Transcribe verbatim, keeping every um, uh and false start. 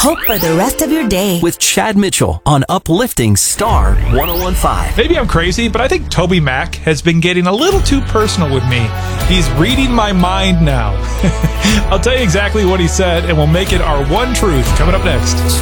Hope for the rest of your day. With Chad Mitchell on Uplifting Star one oh one point five. Maybe I'm crazy, but I think Toby Mac has been getting a little too personal with me. He's reading my mind now. I'll tell you exactly what he said, and we'll make it our one truth coming up next.